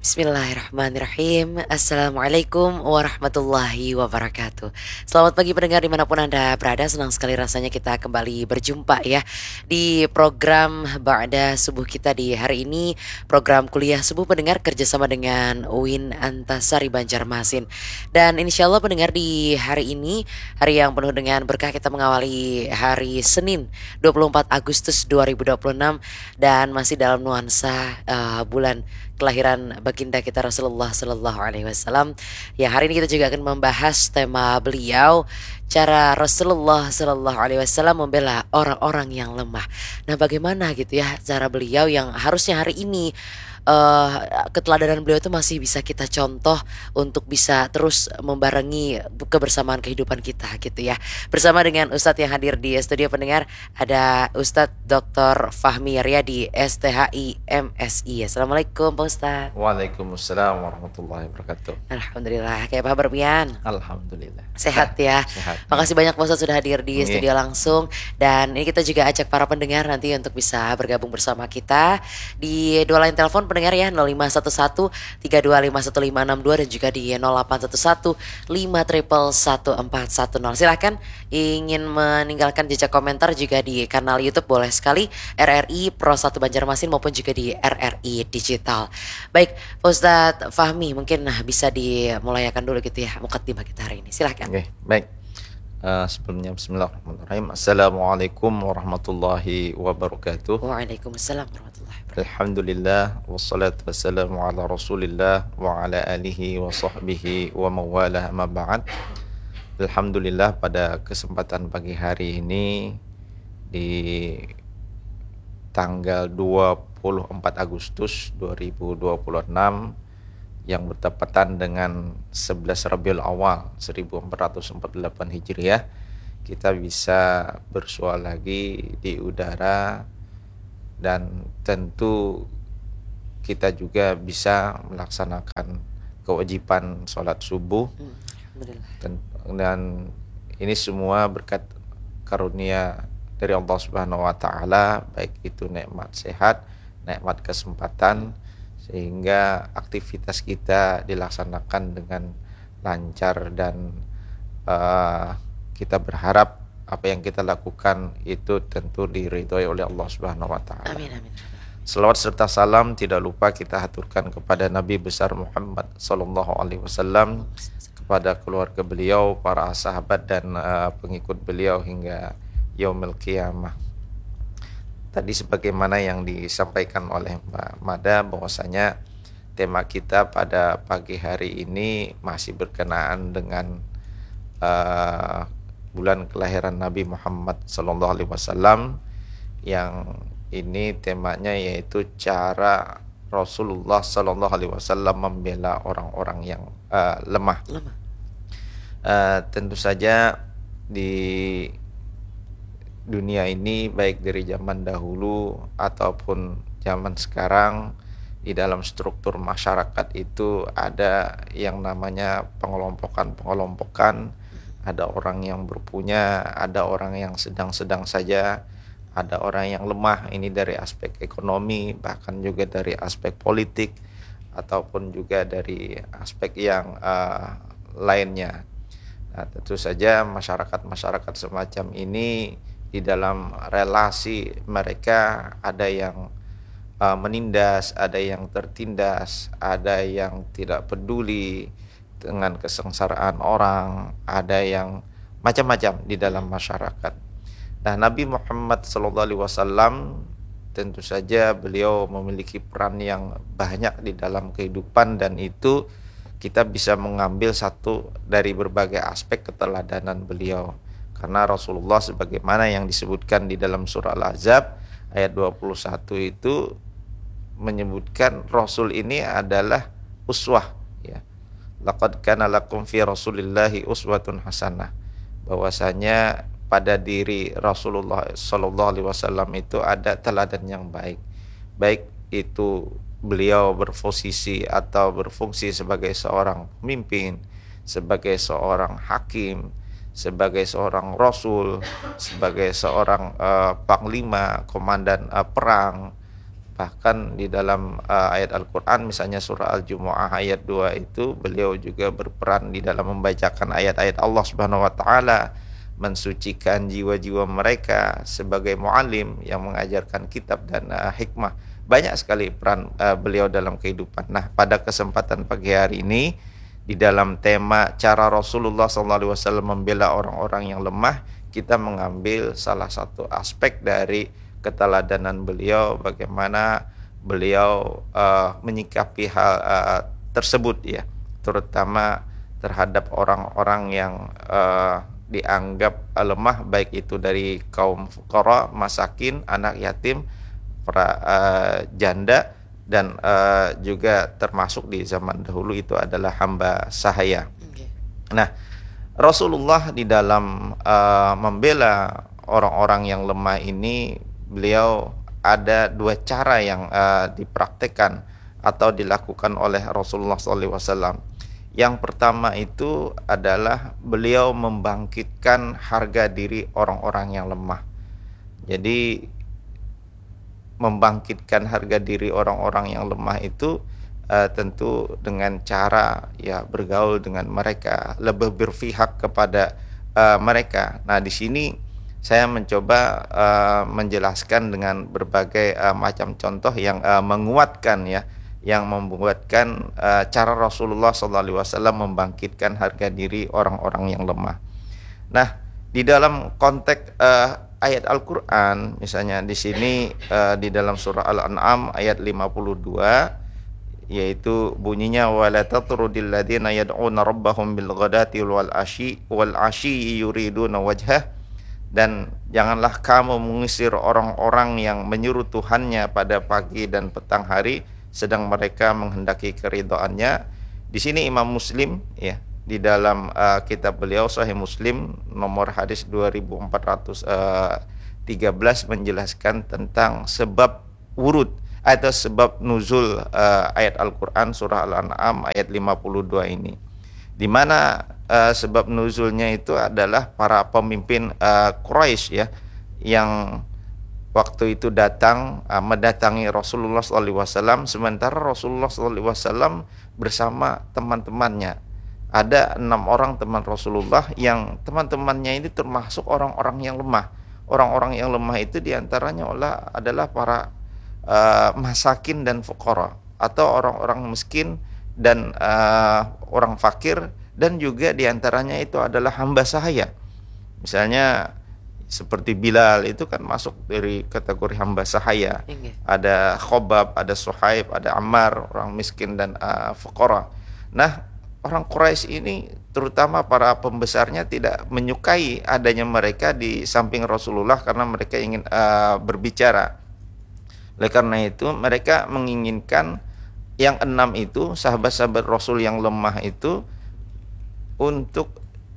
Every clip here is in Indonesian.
Bismillahirrahmanirrahim. Assalamualaikum warahmatullahi wabarakatuh. Selamat pagi pendengar dimanapun Anda berada. Senang sekali rasanya kita kembali berjumpa ya di program Ba'da Subuh kita di hari ini. Program kuliah subuh pendengar kerjasama dengan UIN Antasari Banjarmasin. Dan insya Allah pendengar di hari ini, hari yang penuh dengan berkah, kita mengawali hari Senin 24 Agustus 2026 dan masih dalam nuansa bulan kelahiran baginda kita Rasulullah Sallallahu Alaihi Wasallam. Ya, hari ini kita juga akan membahas tema beliau, cara Rasulullah Sallallahu Alaihi Wasallam membela orang-orang yang lemah. Nah, bagaimana gitu ya cara beliau yang harusnya hari ini eh, keteladanan beliau itu masih bisa kita contoh untuk bisa terus membarengi kebersamaan kehidupan kita gitu ya. Bersama dengan Ustadz yang hadir di studio pendengar, ada Ustadz Dr. Fahmi Riyadi STHI MSI. Assalamualaikum Pak Ustadz. Waalaikumsalam warahmatullahi wabarakatuh. Alhamdulillah, kayak apa kabar Pian? Alhamdulillah. Sehat ya. Sehat. Makasih banyak Pak Ustadz sudah hadir di Nggih. studio langsung. Dan ini kita juga ajak para pendengar nanti untuk bisa bergabung bersama kita di dua line telepon pendengar ya, 0511 32515662 dan juga di 0811 5111410. Silahkan ingin meninggalkan jejak komentar juga di kanal YouTube boleh sekali, RRI Pro 1 Banjarmasin maupun juga di RRI Digital. Baik, Pak Ustadz Fahmi mungkin bisa dimulayakan dulu gitu ya mukaddimah kita hari ini. Silahkan. Oke, baik. Sebelumnya bismillahirrahmanirrahim. Assalamualaikum warahmatullahi wabarakatuh. Waalaikumsalam warahmatullahi wabarakatuh. Alhamdulillah wassalatu wassalamu ala Rasulillah wa ala alihi wa sahbihi wa mawalah amma ba'd. Alhamdulillah pada kesempatan pagi hari ini di tanggal 24 Agustus 2026 yang bertepatan dengan 11 Rabiul Awal 1448 Hijriah, kita bisa bersua lagi di udara dan tentu kita juga bisa melaksanakan kewajiban sholat subuh. Alhamdulillah. Dan ini semua berkat karunia dari Allah Subhanahu wa taala, baik itu nikmat sehat, nikmat kesempatan, sehingga aktivitas kita dilaksanakan dengan lancar dan kita berharap apa yang kita lakukan itu tentu diridhoi oleh Allah Subhanahu wa taala. Amin amin. Selawat serta salam tidak lupa kita haturkan kepada Nabi besar Muhammad sallallahu alaihi wasallam, kepada keluarga beliau, para sahabat dan pengikut beliau hingga yaumil qiyamah. Tadi sebagaimana yang disampaikan oleh Mbak Mada, bahwasanya tema kita pada pagi hari ini masih berkenaan dengan bulan kelahiran Nabi Muhammad sallallahu alaihi wasallam, yang ini temanya yaitu cara Rasulullah sallallahu alaihi wasallam membela orang-orang yang lemah. Tentu saja di dunia ini, baik dari zaman dahulu ataupun zaman sekarang, di dalam struktur masyarakat itu ada yang namanya pengelompokan. Ada orang yang berpunya, ada orang yang sedang-sedang saja, ada orang yang lemah, ini dari aspek ekonomi, bahkan juga dari aspek politik ataupun juga dari aspek yang lainnya. Nah, tentu saja masyarakat semacam ini di dalam relasi mereka ada yang menindas, ada yang tertindas, ada yang tidak peduli dengan kesengsaraan orang, ada yang macam-macam di dalam masyarakat. Nah, Nabi Muhammad SAW tentu saja beliau memiliki peran yang banyak di dalam kehidupan, dan itu kita bisa mengambil satu dari berbagai aspek keteladanan beliau. Karena Rasulullah sebagaimana yang disebutkan di dalam surah Al-Ahzab ayat 21 itu menyebutkan Rasul ini adalah uswah ya. Laqad kana lakum fi Rasulillahi uswatun hasanah. Bahwasanya pada diri Rasulullah sallallahu alaihi wasallam itu ada teladan yang baik. Baik itu beliau berposisi atau berfungsi sebagai seorang pemimpin, sebagai seorang hakim, sebagai seorang rasul, sebagai seorang panglima, komandan perang, Bahkan di dalam ayat Al-Quran, misalnya surah Al-Jumu'ah ayat 2 itu, beliau juga berperan di dalam membacakan ayat-ayat Allah Subhanahu wa taala, mensucikan jiwa-jiwa mereka sebagai muallim yang mengajarkan kitab dan hikmah. Banyak sekali peran beliau dalam kehidupan. Nah, pada kesempatan pagi hari ini, di dalam tema cara Rasulullah SAW membela orang-orang yang lemah, kita mengambil salah satu aspek dari keteladanan beliau, bagaimana beliau menyikapi hal tersebut ya, terutama terhadap orang-orang yang dianggap lemah, baik itu dari kaum fuqara, masakin, anak yatim, para janda, dan juga termasuk di zaman dahulu itu adalah hamba sahaya. Oke. Nah, Rasulullah di dalam membela orang-orang yang lemah ini, beliau ada dua cara yang dipraktekkan atau dilakukan oleh Rasulullah SAW. Yang pertama itu adalah beliau membangkitkan harga diri orang-orang yang lemah. Jadi membangkitkan harga diri orang-orang yang lemah itu tentu dengan cara ya bergaul dengan mereka, lebih berpihak kepada mereka. Nah, di sini saya mencoba menjelaskan dengan berbagai macam contoh yang menguatkan ya, yang membuatkan cara Rasulullah SAW membangkitkan harga diri orang-orang yang lemah. Nah, di dalam konteks ayat Al-Qur'an, misalnya di sini di dalam surah Al-An'am ayat 52, yaitu bunyinya wala tatrudil ladzina yad'una rabbahum bil ghadati wal ashi yuriduna wajhah, dan janganlah kamu mengusir orang-orang yang menyuruh Tuhannya pada pagi dan petang hari sedang mereka menghendaki keridhaannya. Di sini Imam Muslim ya, di dalam kitab beliau Sahih Muslim nomor hadis 2413 menjelaskan tentang sebab wurud atau sebab nuzul ayat Al-Qur'an surah Al-An'am ayat 52 ini, di mana sebab nuzulnya itu adalah para pemimpin Quraisy ya, yang waktu itu datang mendatangi Rasulullah SAW, sementara Rasulullah SAW bersama teman-temannya. Ada 6 orang teman Rasulullah yang teman-temannya ini termasuk orang-orang yang lemah. Orang-orang yang lemah itu diantaranya adalah para masakin dan fuqara, atau orang-orang miskin dan orang fakir, dan juga diantaranya itu adalah hamba sahaya. Misalnya seperti Bilal itu kan masuk dari kategori hamba sahaya. Ada Khobab, ada Suhaib, ada Ammar, orang miskin dan fuqara. Nah, orang Quraisy ini terutama para pembesarnya tidak menyukai adanya mereka di samping Rasulullah karena mereka ingin berbicara. Oleh karena itu mereka menginginkan yang 6 itu, sahabat-sahabat Rasul yang lemah itu, untuk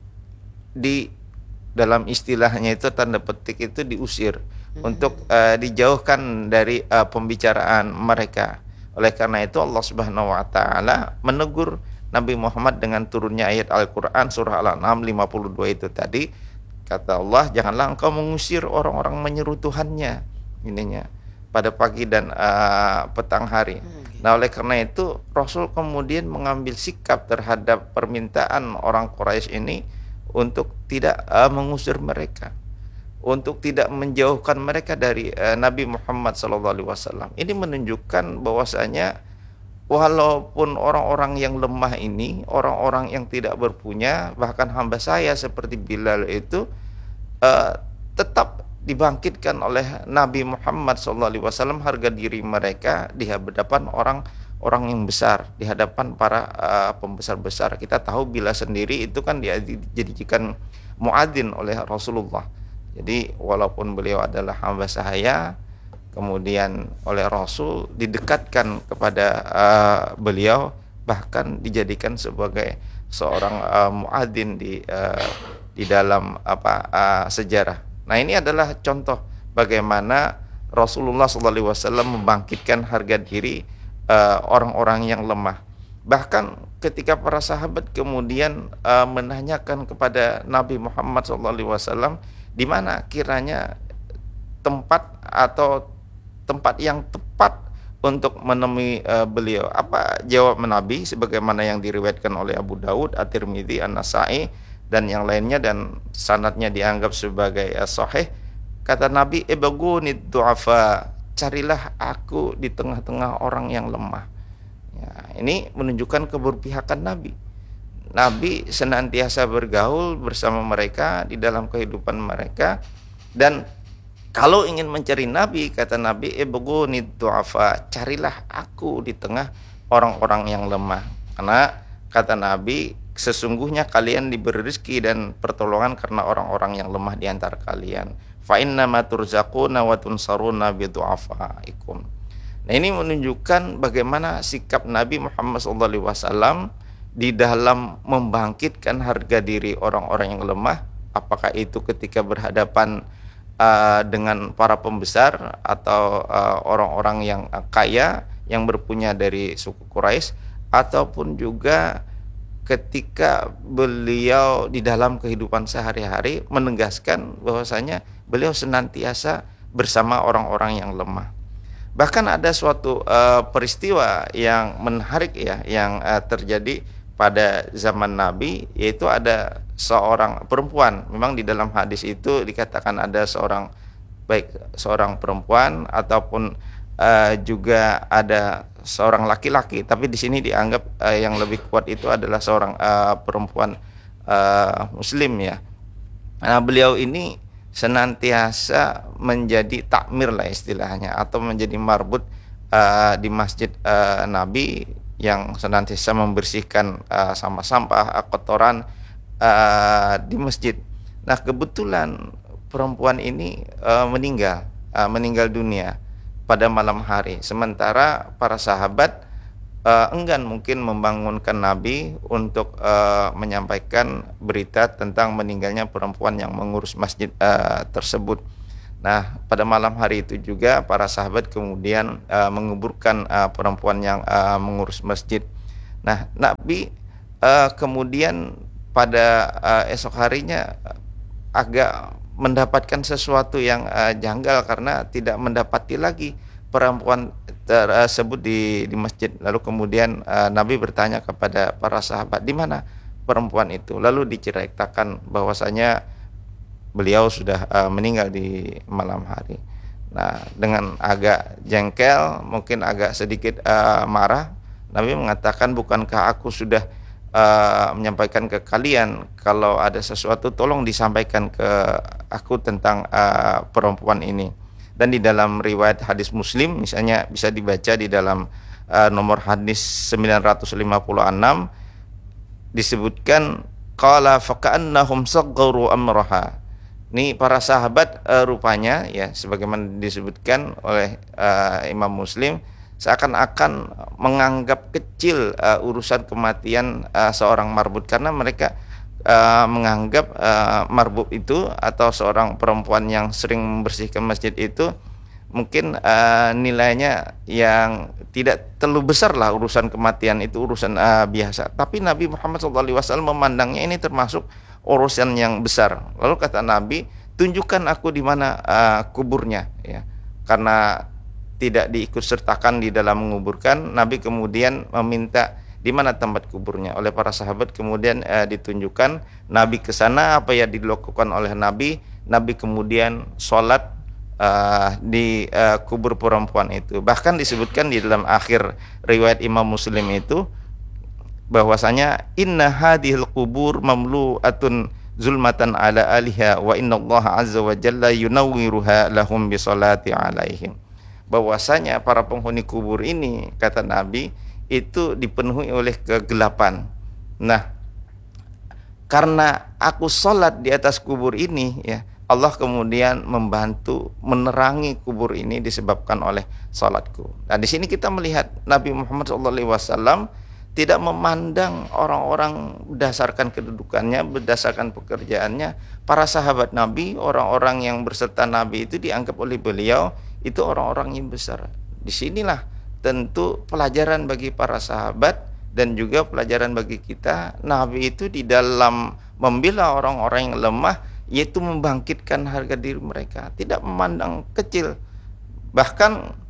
di dalam istilahnya itu tanda petik itu diusir, untuk dijauhkan dari pembicaraan mereka. Oleh karena itu Allah Subhanahu wa taala menegur Nabi Muhammad dengan turunnya ayat Al-Qur'an surah Al-An'am 52 itu tadi. Kata Allah, janganlah engkau mengusir orang-orang menyeru Tuhannya ininya pada pagi dan petang hari. Nah, oleh karena itu Rasul kemudian mengambil sikap terhadap permintaan orang Quraisy ini untuk tidak mengusir mereka, untuk tidak menjauhkan mereka dari Nabi Muhammad SAW. Ini menunjukkan bahwasanya walaupun orang-orang yang lemah ini, orang-orang yang tidak berpunya, bahkan hamba saya seperti Bilal itu tetap dibangkitkan oleh Nabi Muhammad SAW harga diri mereka di hadapan orang yang besar, di hadapan para pembesar-besar. Kita tahu Bilal sendiri itu kan dia dijadikan muadzin oleh Rasulullah. Jadi walaupun beliau adalah hamba sahaya, kemudian oleh Rasul didekatkan kepada beliau, bahkan dijadikan sebagai seorang muadzin di dalam sejarah. Nah, ini adalah contoh bagaimana Rasulullah SAW membangkitkan harga diri orang-orang yang lemah. Bahkan ketika para sahabat kemudian menanyakan kepada Nabi Muhammad SAW, di mana kiranya tempat yang tepat untuk menemui beliau. Apa jawab Nabi sebagaimana yang diriwayatkan oleh Abu Daud, At-Tirmidzi, An-Nasa'i dan yang lainnya, dan sanadnya dianggap sebagai sahih. Kata Nabi, ibghunid du'afa, carilah aku di tengah-tengah orang yang lemah. Ya, ini menunjukkan keberpihakan Nabi. Nabi senantiasa bergaul bersama mereka di dalam kehidupan mereka, dan kalau ingin mencari Nabi, kata Nabi, ibghunid du'afa, carilah aku di tengah orang-orang yang lemah. Karena kata Nabi, sesungguhnya kalian diberi rezeki dan pertolongan karena orang-orang yang lemah di antara kalian. Fa innama turzaquna wa tunsaruna bi du'afaikum. Nah, ini menunjukkan bagaimana sikap Nabi Muhammad SAW di dalam membangkitkan harga diri orang-orang yang lemah, apakah itu ketika berhadapan dengan para pembesar atau orang-orang yang kaya yang berpunya dari suku Quraisy, ataupun juga ketika beliau di dalam kehidupan sehari-hari menegaskan bahwasanya beliau senantiasa bersama orang-orang yang lemah. Bahkan ada suatu peristiwa yang menarik ya, yang terjadi pada zaman Nabi, yaitu ada seorang perempuan. Memang di dalam hadis itu dikatakan ada seorang perempuan ataupun juga ada seorang laki-laki, tapi di sini dianggap yang lebih kuat itu adalah seorang perempuan muslim ya. Nah, beliau ini senantiasa menjadi takmir lah istilahnya, atau menjadi marbut di masjid Nabi, yang senantiasa membersihkan sampah-sampah, kotoran di masjid. Nah, kebetulan perempuan ini meninggal dunia pada malam hari. Sementara para sahabat enggan mungkin membangunkan Nabi untuk menyampaikan berita tentang meninggalnya perempuan yang mengurus masjid tersebut. Nah, pada malam hari itu juga para sahabat kemudian menguburkan perempuan yang mengurus masjid. Nah, Nabi kemudian pada esok harinya agak mendapatkan sesuatu yang janggal, karena tidak mendapati lagi perempuan tersebut di masjid. Lalu kemudian Nabi bertanya kepada para sahabat, di mana perempuan itu? Lalu diceritakan bahwasanya beliau sudah meninggal di malam hari. Nah, dengan agak jengkel, mungkin agak sedikit marah, Nabi mengatakan, bukankah aku sudah menyampaikan ke kalian, kalau ada sesuatu tolong disampaikan ke aku tentang perempuan ini. Dan di dalam riwayat hadis Muslim misalnya bisa dibaca di dalam nomor hadis 956 disebutkan, qala faka'annahum sagharu amraha. Ini para sahabat rupanya ya, sebagaimana disebutkan oleh Imam Muslim, seakan-akan menganggap kecil urusan kematian seorang marbut, karena mereka menganggap marbut itu atau seorang perempuan yang sering membersihkan masjid itu mungkin nilainya yang tidak terlalu besar lah, urusan kematian itu urusan biasa. Tapi Nabi Muhammad SAW memandangnya ini termasuk urusan yang besar. Lalu kata Nabi, tunjukkan aku di mana kuburnya ya. Karena tidak diikut sertakan di dalam menguburkan, Nabi kemudian meminta di mana tempat kuburnya. Oleh para sahabat kemudian ditunjukkan. Nabi ke sana. Apa yang dilakukan oleh Nabi? Nabi kemudian sholat di kubur perempuan itu. Bahkan disebutkan di dalam akhir riwayat Imam Muslim itu bahwasanya inna hadhil qubur mamlu'atun zulmatan ala aliha wa innallaha azza wa jalla yunawwiruha lahum bi salati alaihim. Bahwasanya para penghuni kubur ini, kata Nabi, itu dipenuhi oleh kegelapan. Nah, karena aku salat di atas kubur ini ya, Allah kemudian membantu menerangi kubur ini disebabkan oleh salatku. Nah, di sini kita melihat Nabi Muhammad SAW tidak memandang orang-orang berdasarkan kedudukannya, berdasarkan pekerjaannya. Para sahabat Nabi, orang-orang yang berserta Nabi itu dianggap oleh beliau itu orang-orang yang besar. Disinilah tentu pelajaran bagi para sahabat dan juga pelajaran bagi kita. Nabi itu di dalam membela orang-orang yang lemah, yaitu membangkitkan harga diri mereka, tidak memandang kecil. Bahkan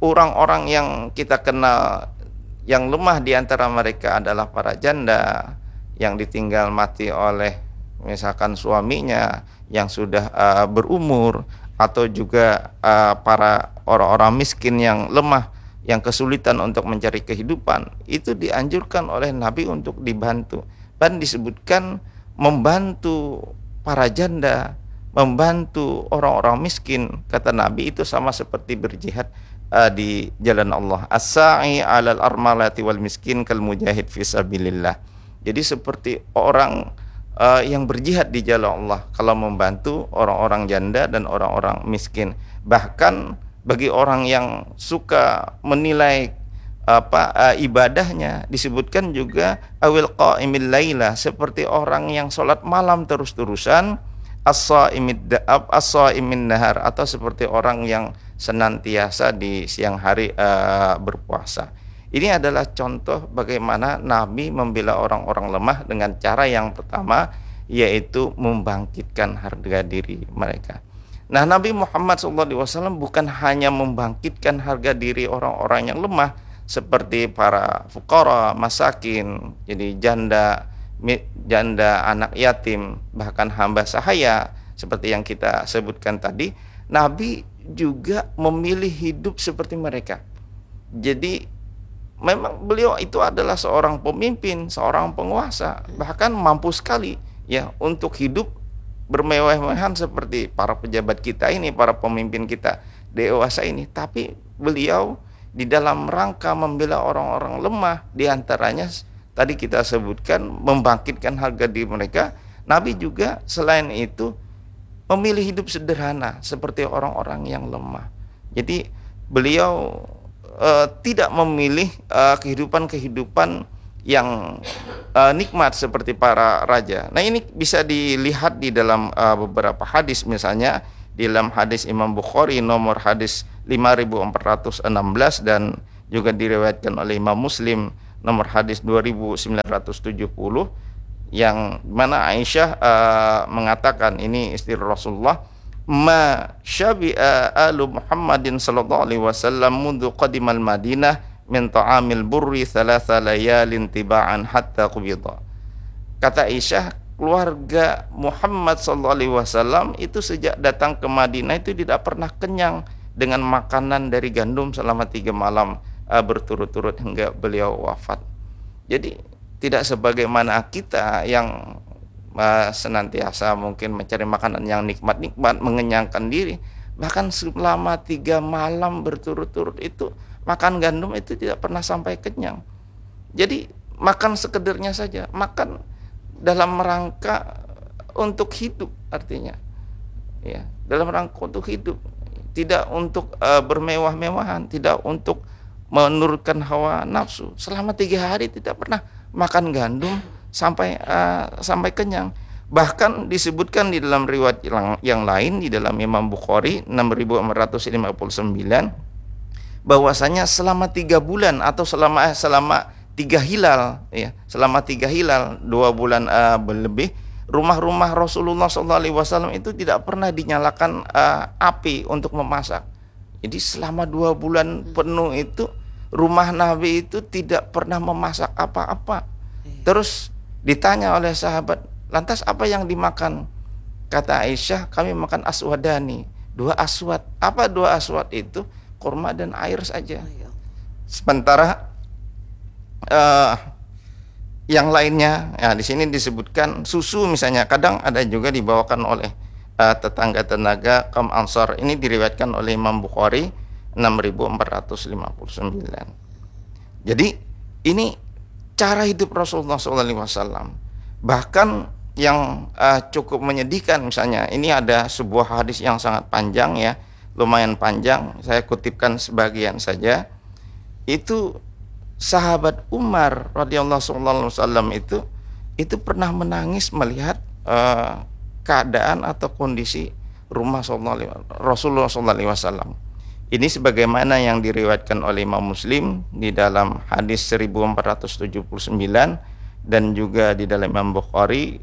orang-orang yang kita kenal yang lemah di antara mereka adalah para janda yang ditinggal mati oleh misalkan suaminya yang sudah berumur, atau juga para orang-orang miskin yang lemah, yang kesulitan untuk mencari kehidupan. Itu dianjurkan oleh Nabi untuk dibantu. Dan disebutkan membantu para janda, membantu orang-orang miskin, kata Nabi, itu sama seperti berjihad di jalan Allah. As-sa'i 'alal armalati wal miskin kal mujahid fi sabilillah. Jadi seperti orang yang berjihad di jalan Allah kalau membantu orang-orang janda dan orang-orang miskin. Bahkan bagi orang yang suka menilai ibadahnya, disebutkan juga awil qa'imil laila, seperti orang yang sholat malam terus-terusan, as-shaimin nahar, atau seperti orang yang senantiasa di siang hari berpuasa. Ini adalah contoh bagaimana Nabi membela orang-orang lemah dengan cara yang pertama, yaitu membangkitkan harga diri mereka. Nah, Nabi Muhammad SAW bukan hanya membangkitkan harga diri orang-orang yang lemah seperti para fuqara, masakin, jadi janda, anak yatim, bahkan hamba sahaya seperti yang kita sebutkan tadi. Nabi juga memilih hidup seperti mereka. Jadi memang beliau itu adalah seorang pemimpin, seorang penguasa, bahkan mampu sekali ya untuk hidup bermewah-mewahan seperti para pejabat kita ini, para pemimpin kita dewasa ini. Tapi beliau di dalam rangka membela orang-orang lemah, diantaranya tadi kita sebutkan membangkitkan harga diri mereka. Nabi juga selain itu memilih hidup sederhana seperti orang-orang yang lemah. Jadi beliau tidak memilih kehidupan yang nikmat seperti para raja. Nah, ini bisa dilihat di dalam beberapa hadis, misalnya di dalam hadis Imam Bukhari nomor hadis 5416, dan juga diriwayatkan oleh Imam Muslim nomor hadis 2970, yang mana Aisyah mengatakan, ini istri Rasulullah, ma syabi'a alu Muhammadin sallallahu alaihi wasallam mundu qadimal Madinah min ta'amil burri thalatha layalin tiba'an hatta qubida. Kata Aisyah, keluarga Muhammad sallallahu alaihi wasallam itu sejak datang ke Madinah itu tidak pernah kenyang dengan makanan dari gandum selama 3 malam berturut-turut hingga beliau wafat. Jadi tidak sebagaimana kita yang senantiasa mungkin mencari makanan yang nikmat-nikmat, mengenyangkan diri. Bahkan selama 3 malam berturut-turut itu makan gandum itu tidak pernah sampai kenyang. Jadi makan sekedarnya saja, makan dalam rangka untuk hidup, artinya ya, dalam rangka untuk hidup, tidak untuk bermewah-mewahan, tidak untuk menurutkan hawa nafsu. Selama 3 hari tidak pernah makan gandum sampai kenyang. Bahkan disebutkan di dalam riwayat yang lain, di dalam Imam Bukhari 6459, bahwasanya selama 3 bulan atau selama 3 hilal ya, selama 3 hilal 2 bulan lebih, rumah-rumah Rasulullah SAW itu tidak pernah dinyalakan api untuk memasak. Jadi selama 2 bulan penuh itu rumah Nabi itu tidak pernah memasak apa-apa. Terus ditanya oleh sahabat, lantas apa yang dimakan? Kata Aisyah, kami makan aswadani, 2 aswad. Apa 2 aswad itu? Kurma dan air saja. Sementara yang lainnya, ya di sini disebutkan susu misalnya, kadang ada juga dibawakan oleh tetangga-tetangga kaum Ansar. Ini diriwayatkan oleh Imam Bukhari 6459. Jadi ini cara hidup Rasulullah SAW. Bahkan yang cukup menyedihkan, misalnya ini ada sebuah hadis yang sangat panjang ya, lumayan panjang, saya kutipkan sebagian saja. Itu sahabat Umar radhiyallahu wasallam itu pernah menangis melihat keadaan atau kondisi rumah Rasulullah SAW. Ini sebagaimana yang diriwayatkan oleh Imam Muslim di dalam hadis 1479, dan juga di dalam Imam Bukhari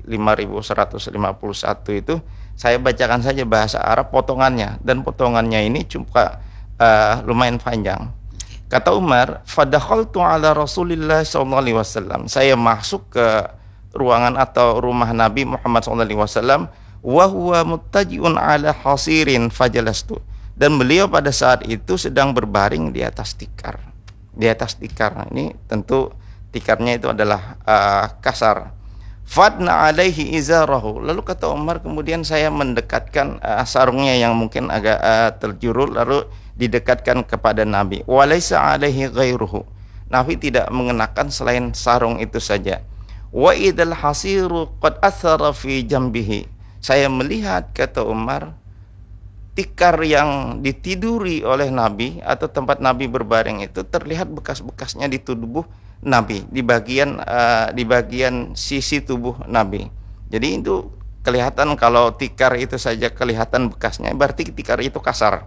5151. Itu saya bacakan saja bahasa Arab potongannya, dan potongannya ini cuma lumayan panjang. Kata Umar, fadakhaltu ala Rasulillah sallallahu alaihi wasallam. Saya masuk ke ruangan atau rumah Nabi Muhammad sallallahu alaihi wasallam wa huwa muttaji'un ala hasirin fajalastu. Dan beliau pada saat itu sedang berbaring di atas tikar. Di atas tikar. Ini tentu tikarnya itu adalah kasar. Fadna alaihi izarahu. Lalu kata Umar, kemudian saya mendekatkan sarungnya yang mungkin agak terjulur, lalu didekatkan kepada Nabi. Walaysa alaihi ghairuhu. Nabi tidak mengenakan selain sarung itu saja. Wa idal hasiru qad athara fi jambihi. Saya melihat, kata Umar, tikar yang ditiduri oleh Nabi atau tempat Nabi berbaring itu terlihat bekas-bekasnya di tubuh Nabi, di bagian sisi tubuh Nabi. Jadi itu kelihatan, kalau tikar itu saja kelihatan bekasnya, berarti tikar itu kasar.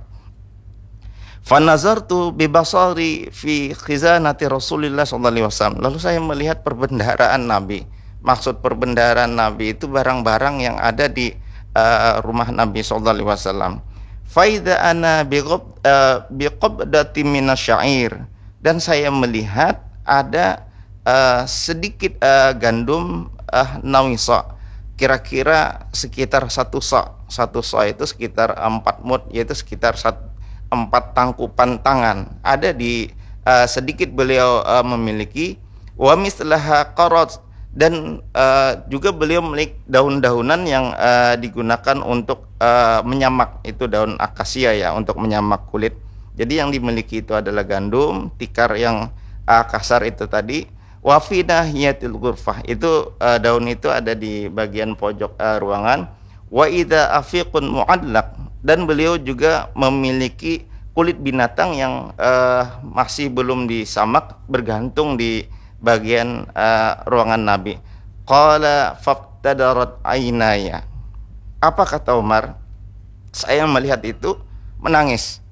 Fanazartu bibasari fi khizanati Rasulillah sallallahu alaihi wasallam. Lalu saya melihat perbendaharaan Nabi. Maksud perbendaharaan Nabi itu barang-barang yang ada di rumah Nabi sallallahu alaihi wasallam. Faida ana biqabdati minasyair. Dan saya melihat ada sedikit gandum nawisa, kira-kira sekitar satu sa itu sekitar 4 mud, yaitu sekitar 4 tangkupan tangan. Ada di sedikit beliau memiliki. Wa mislaha qarat. Dan juga beliau memiliki daun-daunan yang digunakan untuk menyamak, itu daun akasia ya, untuk menyamak kulit. Jadi yang dimiliki itu adalah gandum, tikar yang kasar itu tadi. Wa fi nahiyatil ghurfah, itu daun itu ada di bagian pojok ruangan. Wa idza afiqun mu'allaq, dan beliau juga memiliki kulit binatang yang masih belum disamak, bergantung di bagian ruangan Nabi. Qala faqtadarat aynaya. Apa kata Umar? Saya melihat itu menangis.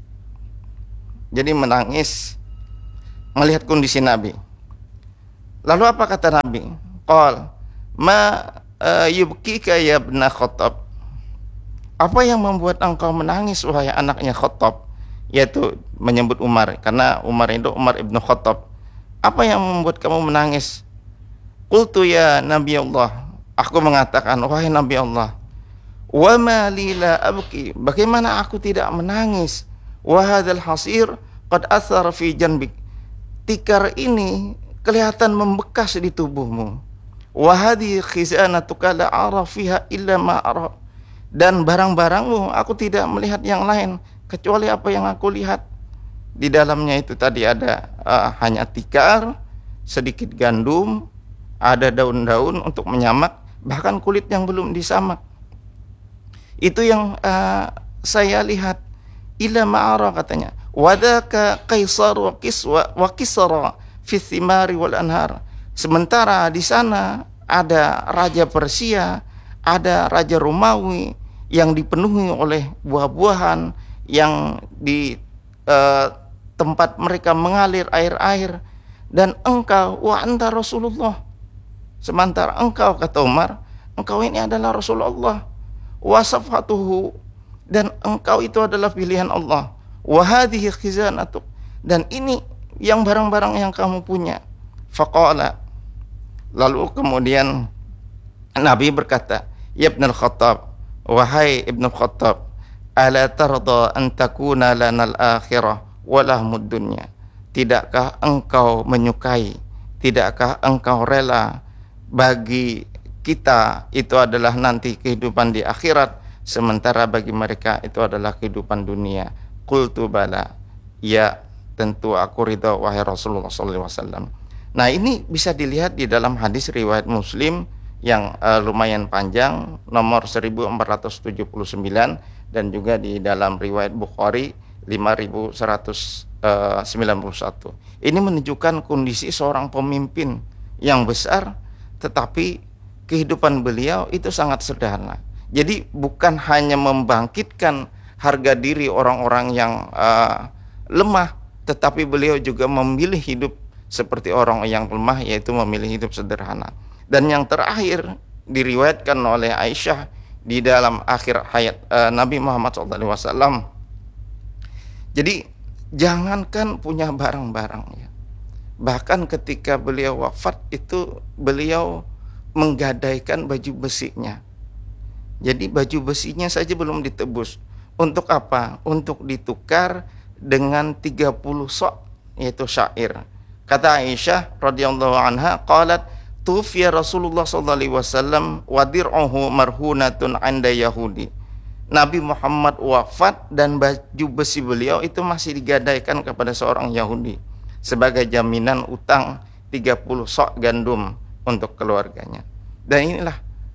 Jadi menangis melihat kondisi Nabi. Lalu apa kata Nabi? Qal ma yubkika ya ibn Khattab. Apa yang membuat engkau menangis wahai anaknya Khattab? Yaitu menyebut Umar, karena Umar itu Umar ibn Khattab. Apa yang membuat kamu menangis? Qultu ya Nabi Allah. Aku mengatakan, wahai Nabi Allah, wa ma li la abki. Bagaimana aku tidak menangis? Wa hadzal hasir qad athara fi janbik. Tikar ini kelihatan membekas di tubuhmu. Wa hadhi khizanatuka la ara fiha illa ma ara. Dan barang-barangmu aku tidak melihat yang lain kecuali apa yang aku lihat. Di dalamnya itu tadi ada hanya tikar, sedikit gandum, ada daun-daun untuk menyamak, bahkan kulit yang belum disamak. Itu yang saya lihat. Ila ma'ara katanya. Wadaka kaisar wa kisra fi thimari wal anhar. Sementara di sana ada raja Persia, ada raja Romawi yang dipenuhi oleh buah-buahan, yang di tempat mereka mengalir air-air, dan engkau wa anta Rasulullah. Sementara engkau, kata Umar, engkau ini adalah Rasulullah. Wa safatuhu, dan engkau itu adalah pilihan Allah. Wa hadhihi khizanatuk, dan ini yang barang-barang yang kamu punya. Faqala, lalu kemudian Nabi berkata, ya Ibn al-Khattab, wahai Ibn al-Khattab, ala tarda an takuna lanal akhirah walahmud dunya. Tidakkah engkau menyukai, tidakkah engkau rela bagi kita itu adalah nanti kehidupan di akhirat, sementara bagi mereka itu adalah kehidupan dunia? Qultu bala, ya tentu aku ridha wahai Rasulullah sallallahu alaihi wasallam. Nah, ini bisa dilihat di dalam hadis riwayat Muslim yang lumayan panjang, nomor 1479, dan juga di dalam riwayat Bukhari 5191. Ini menunjukkan kondisi seorang pemimpin yang besar, tetapi kehidupan beliau itu sangat sederhana. Jadi bukan hanya membangkitkan harga diri orang-orang yang lemah, tetapi beliau juga memilih hidup seperti orang yang lemah, yaitu memilih hidup sederhana. Dan yang terakhir diriwayatkan oleh Aisyah di dalam akhir hayat Nabi Muhammad SAW. Jadi jangankan punya barang-barang ya. Bahkan ketika beliau wafat itu beliau menggadaikan baju besinya. Jadi baju besinya saja belum ditebus. Untuk apa? Untuk ditukar dengan 30 sok, yaitu syair. Kata Aisyah radhiyallahu anha, qalat tufiya Rasulullah sallallahu alaihi wasallam wa dir'uhu marhunatun 'inda Yahudi. Nabi Muhammad wafat dan baju besi beliau itu masih digadaikan kepada seorang Yahudi sebagai jaminan utang 30 sok gandum untuk keluarganya. Dan inilah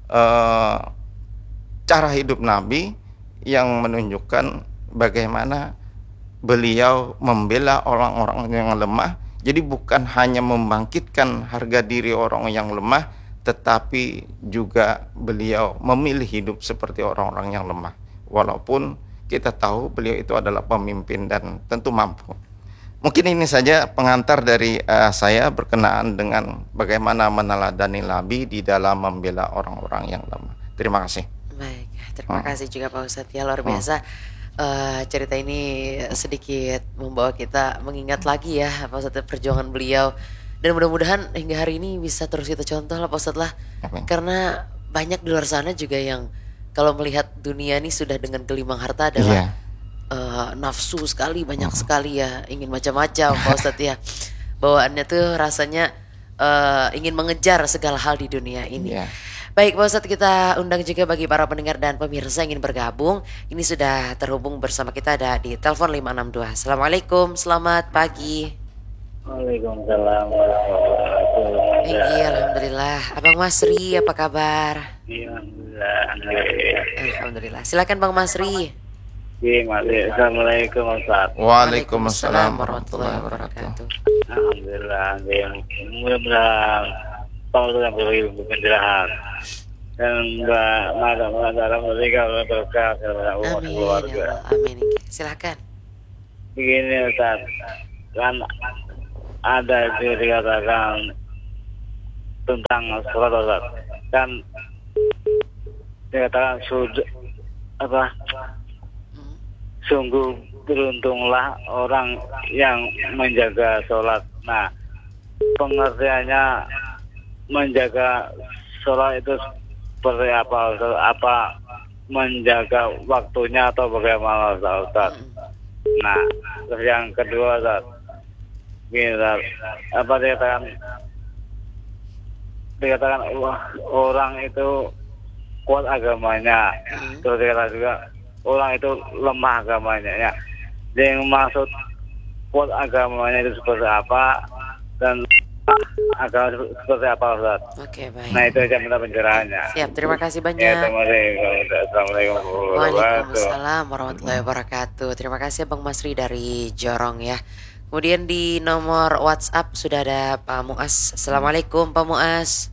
cara hidup Nabi yang menunjukkan bagaimana beliau membela orang-orang yang lemah. Jadi bukan hanya membangkitkan harga diri orang yang lemah, tetapi juga beliau memilih hidup seperti orang-orang yang lemah. Walaupun kita tahu beliau itu adalah pemimpin dan tentu mampu. Mungkin ini saja pengantar dari saya berkenaan dengan bagaimana meneladani Nabi di dalam membela orang-orang yang lemah. Terima kasih. Baik, terima kasih juga Pak Ustadz ya, luar biasa. Cerita ini sedikit membawa kita mengingat lagi ya Pak Ustadz perjuangan beliau, dan mudah-mudahan hingga hari ini bisa terus kita contoh lah Pak Ustadz lah. Karena banyak di luar sana juga yang kalau melihat dunia ini sudah dengan gelimang harta adalah nafsu sekali, banyak sekali ya, ingin macam-macam Pak Ustadz ya. Bawaannya tuh rasanya ingin mengejar segala hal di dunia ini. Baik Pak Ustadz, kita undang juga bagi para pendengar dan pemirsa yang ingin bergabung. Ini sudah terhubung bersama kita ada di telepon 562. Assalamualaikum, selamat pagi. Waalaikumsalam warahmatullahi wabarakatuh. Alhamdulillah. Abang Masri apa kabar? Alhamdulillah. Alhamdulillah. Silakan Bang Masri. Assalamualaikum Ustaz. Waalaikumsalam warahmatullahi wabarakatuh. Alhamdulillah. Mudah-mudahan Allah beri pencerahan dan dalam mereka berkah kepada umat keluarga. Amin. Silakan. Begini Ustaz, kan ada yang dikatakan tentang surat Ustaz, kan dikatakan sungguh beruntunglah orang yang menjaga sholat. Nah, pengertiannya menjaga sholat itu seperti apa? Apa menjaga waktunya atau bagaimana Ustaz? Nah, terus yang kedua Ustaz, apa dikatakan orang itu kuat agamanya, terus dikatakan juga orang itu lemah agamanya ya. Yang maksud kuat agamanya itu seperti apa dan agama seperti apa Ustaz? Oke, baik. Nah itu aja minta pencerahannya. Siap, terima kasih banyak. Ya, Assalamualaikum warahmatullahi wabarakatuh. Waalaikumsalam warahmatullahi wabarakatuh. Terima kasih Bang Masri dari Jorong ya. Kemudian di nomor WhatsApp sudah ada Pak Muas. Assalamualaikum Pak Muas.